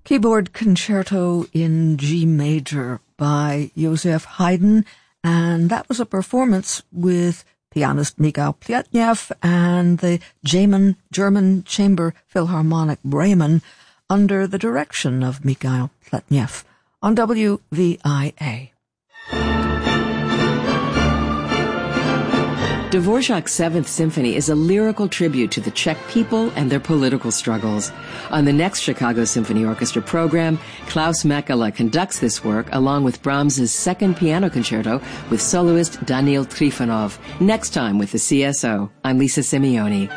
Keyboard Concerto in G Major by Joseph Haydn, and that was a performance with pianist Mikhail Pletnev and the German Chamber Philharmonic Bremen under the direction of Mikhail Pletnev on WVIA. Dvorak's Seventh Symphony is a lyrical tribute to the Czech people and their political struggles. On the next Chicago Symphony Orchestra program, Klaus Mekela conducts this work along with Brahms's Second Piano Concerto with soloist Daniil Trifonov. Next time with the CSO, I'm Lisa Simeoni.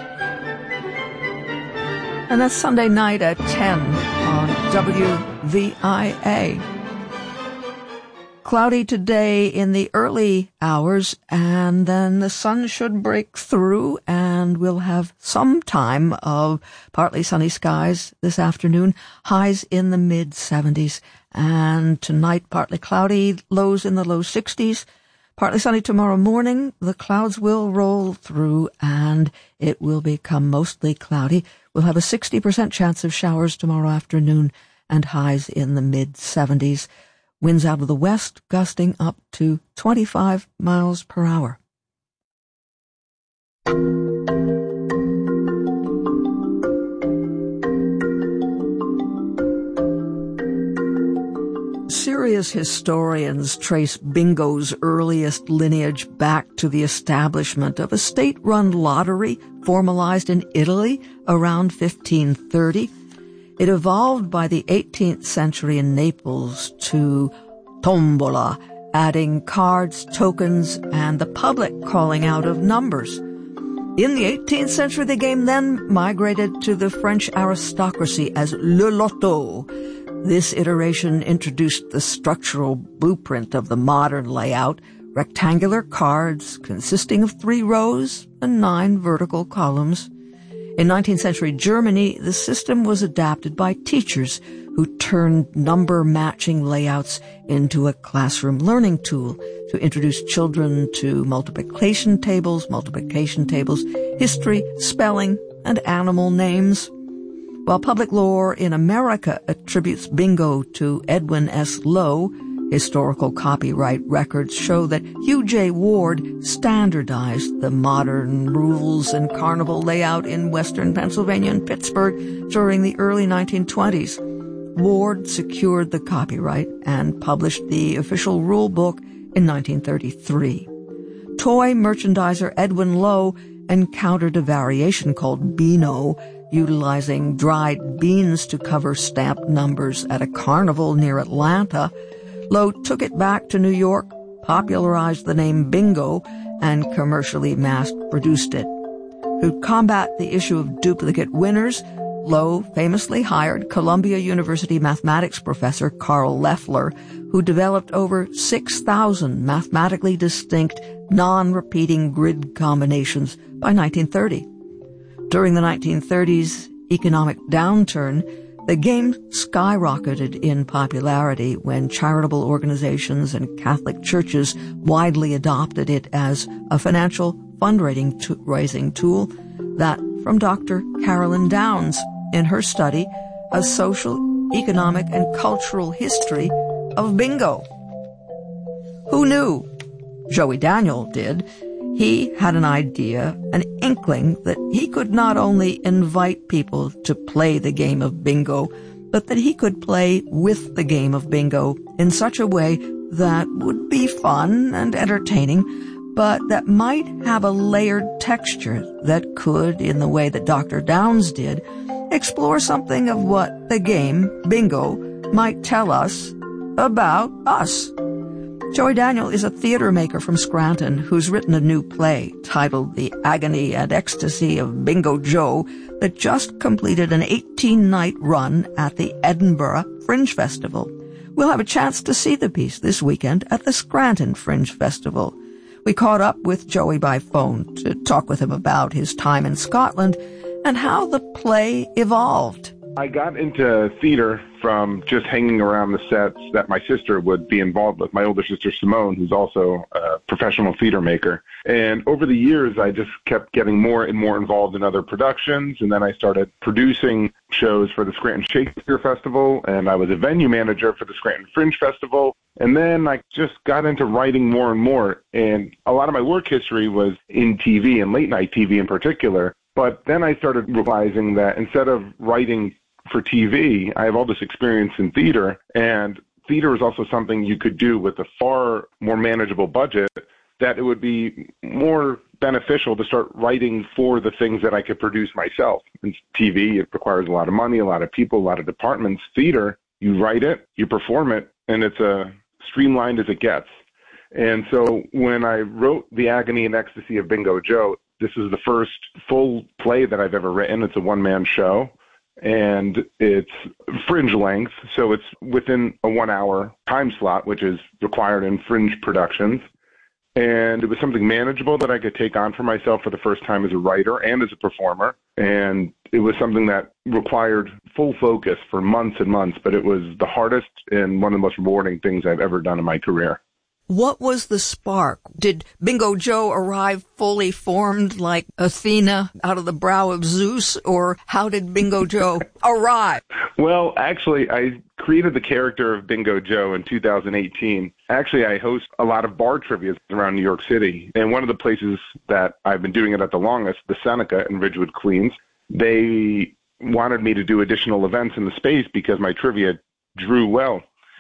And that's Sunday night at 10 on WVIA. Cloudy today in the early hours, and then the sun should break through, and we'll have some time of partly sunny skies this afternoon, highs in the mid-70s, and tonight partly cloudy, lows in the low 60s. Partly sunny tomorrow morning, the clouds will roll through, and it will become mostly cloudy. We'll have a 60% chance of showers tomorrow afternoon, and highs in the mid-70s. Winds out of the west gusting up to 25 miles per hour. Serious historians trace bingo's earliest lineage back to the establishment of a state-run lottery formalized in Italy around 1530. It evolved by the 18th century in Naples to tombola, adding cards, tokens, and the public calling out of numbers. In the 18th century, the game then migrated to the French aristocracy as le loto. This iteration introduced the structural blueprint of the modern layout, rectangular cards consisting of 3 rows and 9 vertical columns. In 19th century Germany, the system was adapted by teachers who turned number-matching layouts into a classroom learning tool to introduce children to multiplication tables, history, spelling, and animal names. While public lore in America attributes bingo to Edwin S. Lowe, historical copyright records show that Hugh J. Ward standardized the modern rules and carnival layout in western Pennsylvania and Pittsburgh during the early 1920s. Ward secured the copyright and published the official rule book in 1933. Toy merchandiser Edwin Lowe encountered a variation called Beano, utilizing dried beans to cover stamped numbers at a carnival near Atlanta. Lowe took it back to New York, popularized the name bingo, and commercially mass-produced it. To combat the issue of duplicate winners, Lowe famously hired Columbia University mathematics professor Carl Leffler, who developed over 6,000 mathematically distinct, non-repeating grid combinations by 1930. During the 1930s economic downturn, the game skyrocketed in popularity when charitable organizations and Catholic churches widely adopted it as a financial fundraising tool. That from Dr. Carolyn Downs in her study, A Social, Economic, and Cultural History of Bingo. Who knew? Joey Daniel did. He had an idea, an inkling, that he could not only invite people to play the game of bingo, but that he could play with the game of bingo in such a way that would be fun and entertaining, but that might have a layered texture that could, in the way that Dr. Downs did, explore something of what the game, bingo, might tell us about us. Joey Daniel is a theater maker from Scranton who's written a new play titled The Agony and Ecstasy of Bingo Joe that just completed an 18-night run at the Edinburgh Fringe Festival. We'll have a chance to see the piece this weekend at the Scranton Fringe Festival. We caught up with Joey by phone to talk with him about his time in Scotland and how the play evolved. I got into theater from just hanging around the sets that my sister would be involved with, my older sister Simone, who's also a professional theater maker. And over the years, I just kept getting more and more involved in other productions, and then I started producing shows for the Scranton Shakespeare Festival, and I was a venue manager for the Scranton Fringe Festival. And then I just got into writing more and more, and a lot of my work history was in TV and late-night TV in particular. But then I started realizing that instead of writing for TV, I have all this experience in theater, and theater is also something you could do with a far more manageable budget, that it would be more beneficial to start writing for the things that I could produce myself. In TV, it requires a lot of money, a lot of people, a lot of departments. Theater, you write it, you perform it, and it's as streamlined as it gets. And so when I wrote The Agony and Ecstasy of Bingo Joe, this is the first full play that I've ever written. It's a one-man show, and it's Fringe length, so it's within a 1-hour time slot, which is required in Fringe productions. And it was something manageable that I could take on for myself for the first time as a writer and as a performer. And it was something that required full focus for months and months, but it was the hardest and one of the most rewarding things I've ever done in my career. What was the spark? Did Bingo Joe arrive fully formed like Athena out of the brow of Zeus, or how did Bingo Joe arrive? Well, actually, I created the character of Bingo Joe in 2018. Actually, I host a lot of bar trivia around New York City, and one of the places that I've been doing it at the longest, the Seneca in Ridgewood, Queens, they wanted me to do additional events in the space because my trivia drew well.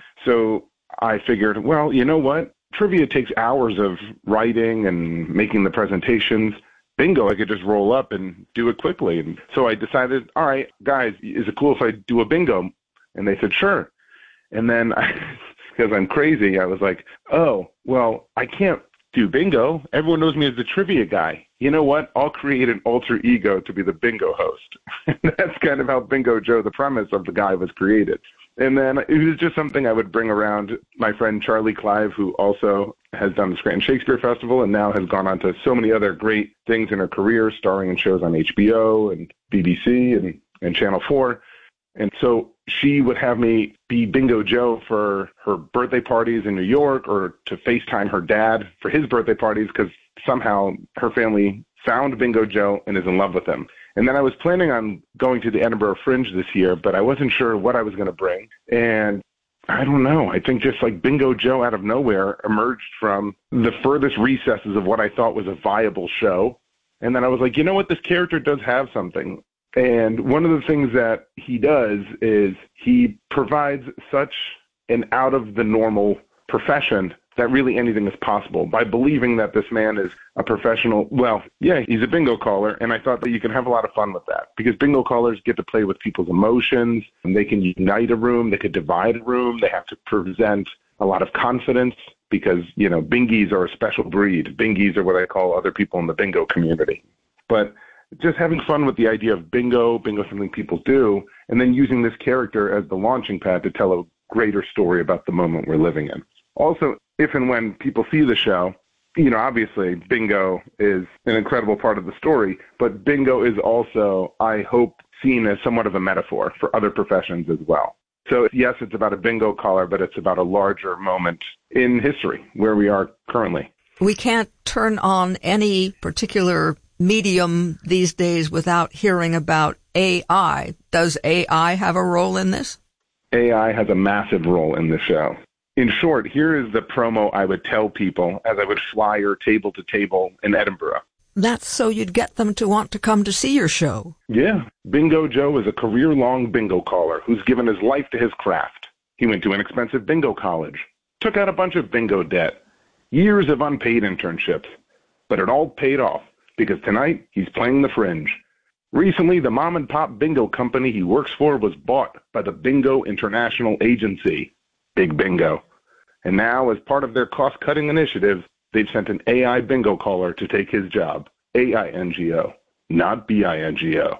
So I figured, well, you know what? Trivia takes hours of writing and making the presentations. Bingo, I could just roll up and do it quickly. And so I decided, all right, guys, is it cool if I do a bingo? And they said, sure. And then, because I'm crazy, I was like, oh, well, I can't do bingo. Everyone knows me as the trivia guy. You know what? I'll create an alter ego to be the bingo host. That's kind of how Bingo Joe, the premise of the guy, was created. And then it was just something I would bring around my friend Charlie Clive, who also has done the Scranton Shakespeare Festival and now has gone on to so many other great things in her career, starring in shows on HBO and BBC and Channel 4. And so she would have me be Bingo Joe for her birthday parties in New York, or to FaceTime her dad for his birthday parties, because somehow her family found Bingo Joe and is in love with him. And then I was planning on going to the Edinburgh Fringe this year, but I wasn't sure what I was going to bring. And I don't know. I think just like Bingo Joe out of nowhere emerged from the furthest recesses of what I thought was a viable show. And then I was like, you know what? This character does have something. And one of the things that he does is he provides such an out-of-the-normal profession that really anything is possible by believing that this man is a professional. Well, yeah, he's a bingo caller, and I thought that you can have a lot of fun with that because bingo callers get to play with people's emotions, and they can unite a room, they could divide a room, they have to present a lot of confidence because, you know, bingies are a special breed. Bingies are what I call other people in the bingo community. But just having fun with the idea of bingo something people do, and then using this character as the launching pad to tell a greater story about the moment we're living in. Also, if and when people see the show, you know, obviously bingo is an incredible part of the story, but bingo is also, I hope, seen as somewhat of a metaphor for other professions as well. So yes, it's about a bingo caller, but it's about a larger moment in history where we are currently. We can't turn on any particular medium these days without hearing about AI. Does AI have a role in this? AI has a massive role in the show. In short, here is the promo I would tell people as I would flyer table to table in Edinburgh. That's so you'd get them to want to come to see your show. Yeah. Bingo Joe is a career-long bingo caller who's given his life to his craft. He went to an expensive bingo college, took out a bunch of bingo debt, years of unpaid internships, but it all paid off because tonight he's playing the Fringe. Recently, the mom-and-pop bingo company he works for was bought by the Bingo International Agency, Big Bingo. And now, as part of their cost-cutting initiative, they've sent an AI bingo caller to take his job. AINGO, not BINGO.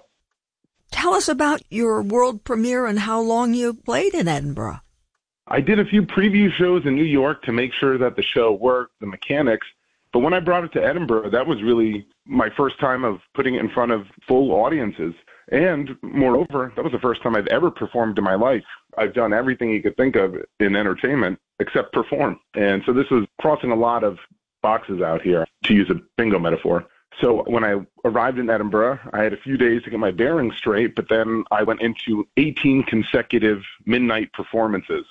Tell us about your world premiere and how long you played in Edinburgh. I did a few preview shows in New York to make sure that the show worked, the mechanics. But when I brought it to Edinburgh, that was really my first time of putting it in front of full audiences. And moreover, that was the first time I've ever performed in my life. I've done everything you could think of in entertainment except perform. And so this was crossing a lot of boxes out here, to use a bingo metaphor. So when I arrived in Edinburgh, I had a few days to get my bearings straight, but then I went into 18 consecutive midnight performances,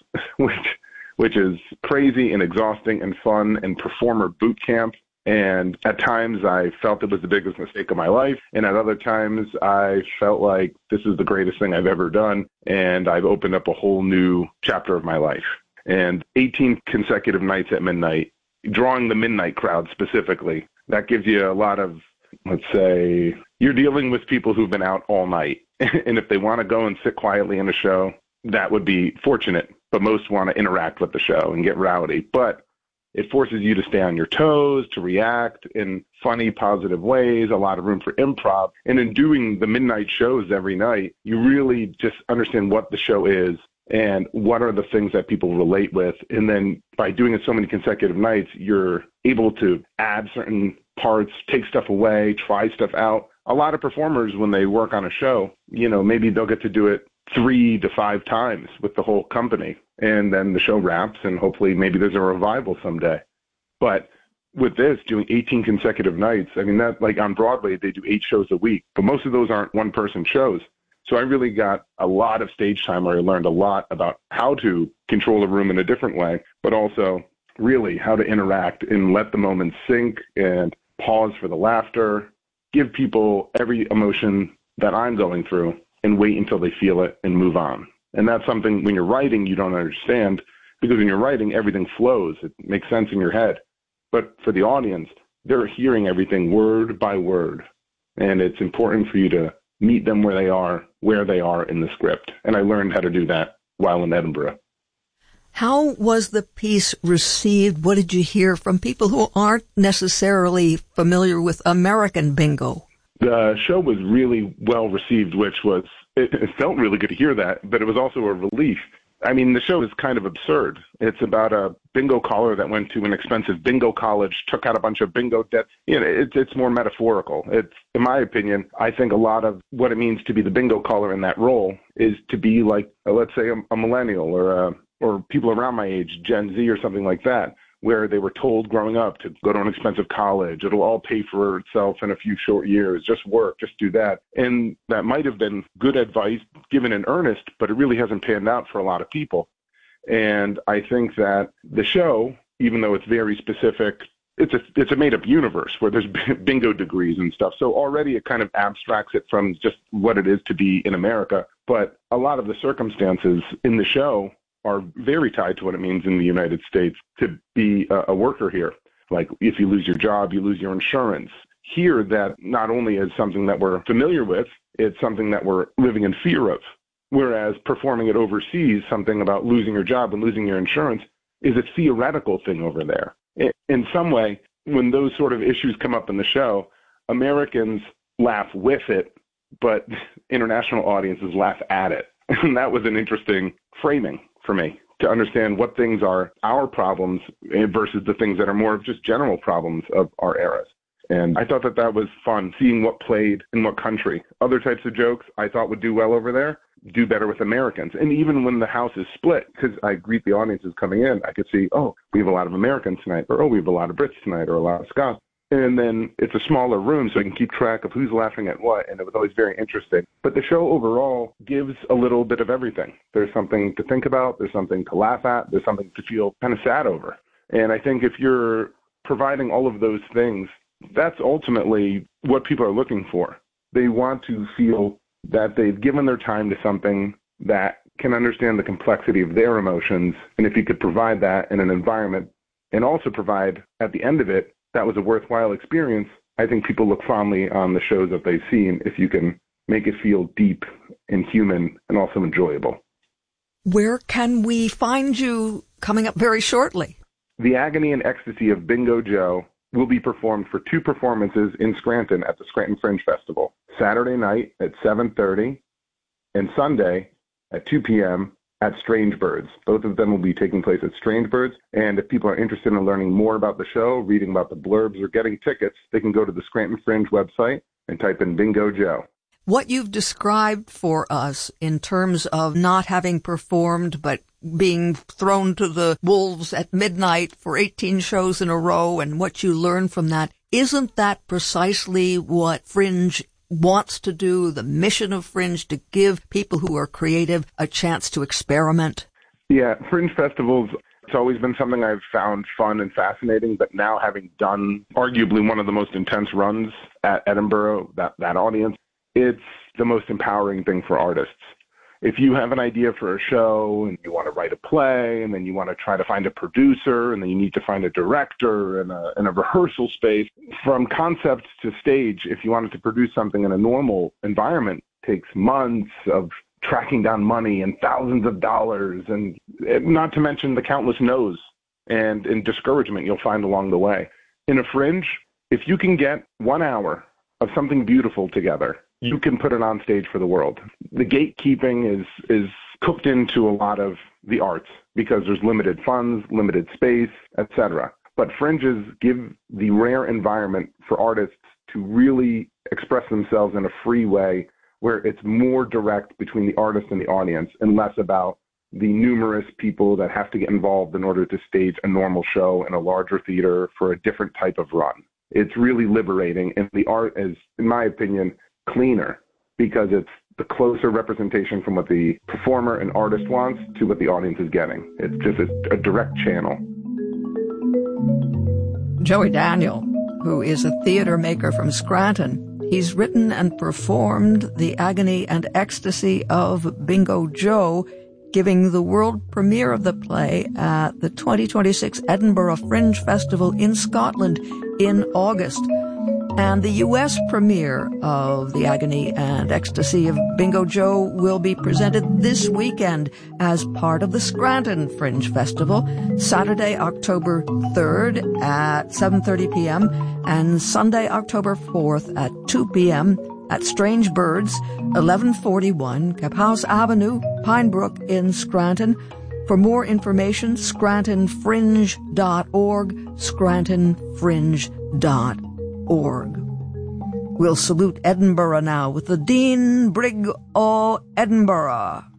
which is crazy and exhausting and fun and performer boot camp. And at times I felt it was the biggest mistake of my life. And at other times I felt like this is the greatest thing I've ever done. And I've opened up a whole new chapter of my life. And 18 consecutive nights at midnight, drawing the midnight crowd specifically, that gives you a lot of, let's say, you're dealing with people who've been out all night. And if they want to go and sit quietly in a show, that would be fortunate. But most want to interact with the show and get rowdy. But it forces you to stay on your toes, to react in funny, positive ways, a lot of room for improv. And in doing the midnight shows every night, you really just understand what the show is and what are the things that people relate with. And then by doing it so many consecutive nights, you're able to add certain parts, take stuff away, try stuff out. A lot of performers, when they work on a show, maybe they'll get to do it 3 to 5 times with the whole company. And then the show wraps, and hopefully maybe there's a revival someday. But with this, doing 18 consecutive nights, I mean, that, like on Broadway, they do 8 shows a week, but most of those aren't one-person shows. So I really got a lot of stage time where I learned a lot about how to control a room in a different way, but also really how to interact and let the moment sink and pause for the laughter, give people every emotion that I'm going through, and wait until they feel it and move on. And that's something when you're writing you don't understand, because when you're writing, everything flows. It makes sense in your head. But for the audience, they're hearing everything word by word. And it's important for you to meet them where they are in the script. And I learned how to do that while in Edinburgh. How was the piece received? What did you hear from people who aren't necessarily familiar with American bingo? The show was really well received, which was, it felt really good to hear that, but it was also a relief. I mean, the show is kind of absurd. It's about a bingo caller that went to an expensive bingo college, took out a bunch of bingo debt. It's more metaphorical. It's, in my opinion, I think a lot of what it means to be the bingo caller in that role is to be like, let's say, a millennial or people around my age, Gen Z or something like that, where they were told growing up to go to an expensive college. It'll all pay for itself in a few short years. Just work, just do that. And that might have been good advice given in earnest, but it really hasn't panned out for a lot of people. And I think that the show, even though it's very specific, it's a made-up universe where there's bingo degrees and stuff. So already it kind of abstracts it from just what it is to be in America. But a lot of the circumstances in the show are very tied to what it means in the United States to be a worker here. Like if you lose your job, you lose your insurance. Here, that not only is something that we're familiar with, it's something that we're living in fear of. Whereas performing it overseas, something about losing your job and losing your insurance is a theoretical thing over there. In some way, when those sort of issues come up in the show, Americans laugh with it, but international audiences laugh at it. And that was an interesting framing for me, to understand what things are our problems versus the things that are more of just general problems of our eras. And I thought that was fun, seeing what played in what country. Other types of jokes I thought would do well over there, do better with Americans. And even when the house is split, because I greet the audiences coming in, I could see, oh, we have a lot of Americans tonight, or oh, we have a lot of Brits tonight, or a lot of Scots. And then it's a smaller room, so I can keep track of who's laughing at what, and it was always very interesting. But the show overall gives a little bit of everything. There's something to think about, there's something to laugh at, there's something to feel kind of sad over. And I think if you're providing all of those things, that's ultimately what people are looking for. They want to feel that they've given their time to something that can understand the complexity of their emotions, and if you could provide that in an environment and also provide, at the end of it, that was a worthwhile experience, I think people look fondly on the shows that they've seen if you can make it feel deep and human and also enjoyable. Where can we find you coming up very shortly? The Agony and Ecstasy of Bingo Joe will be performed for 2 performances in Scranton at the Scranton Fringe Festival, Saturday night at 7:30 and Sunday at 2 p.m. at Strange Birds. Both of them will be taking place at Strange Birds. And if people are interested in learning more about the show, reading about the blurbs, or getting tickets, they can go to the Scranton Fringe website and type in Bingo Joe. What you've described for us in terms of not having performed but being thrown to the wolves at midnight for 18 shows in a row and what you learn from that, isn't that precisely what Fringe wants to do, the mission of Fringe, to give people who are creative a chance to experiment? Yeah, Fringe festivals, it's always been something I've found fun and fascinating, but now having done arguably one of the most intense runs at Edinburgh, that audience, it's the most empowering thing for artists. If you have an idea for a show and you want to write a play and then you want to try to find a producer and then you need to find a director and a rehearsal space, from concept to stage, if you wanted to produce something in a normal environment, takes months of tracking down money and thousands of dollars, and not to mention the countless no's and discouragement you'll find along the way. In a Fringe, if you can get 1 hour of something beautiful together, you can put it on stage for the world. The gatekeeping is cooked into a lot of the arts because there's limited funds, limited space, etc. But Fringes give the rare environment for artists to really express themselves in a free way where it's more direct between the artist and the audience and less about the numerous people that have to get involved in order to stage a normal show in a larger theater for a different type of run. It's really liberating, and the art is, in my opinion, cleaner because it's the closer representation from what the performer and artist wants to what the audience is getting. It's just a direct channel. Joey Daniel, who is a theater maker from Scranton, he's written and performed The Agony and Ecstasy of Bingo Joe, giving the world premiere of the play at the 2026 Edinburgh Fringe Festival in Scotland in August. And the U.S. premiere of The Agony and Ecstasy of Bingo Joe will be presented this weekend as part of the Scranton Fringe Festival, Saturday, October 3rd at 7:30 p.m. and Sunday, October 4th at 2 p.m. at Strange Birds, 1141 Caphouse Avenue, Pinebrook in Scranton. For more information, scrantonfringe.org, scrantonfringe.org. We'll salute Edinburgh now with the Dean Brigg o' Edinburgh.